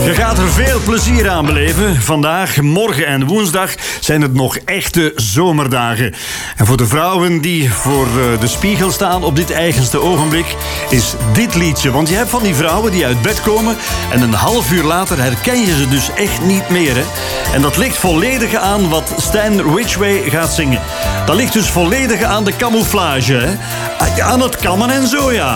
Je gaat er veel plezier aan beleven. Vandaag, morgen en woensdag zijn het nog echte zomerdagen. En voor de vrouwen die voor de spiegel staan op dit eigenste ogenblik is dit liedje. Want je hebt van die vrouwen die uit bed komen en een half uur later herken je ze dus echt niet meer. Hè? En dat ligt volledig aan wat Stan Ridgway gaat zingen. Dat ligt dus volledig aan de camouflage. Hè? Aan het kammen en zo, ja.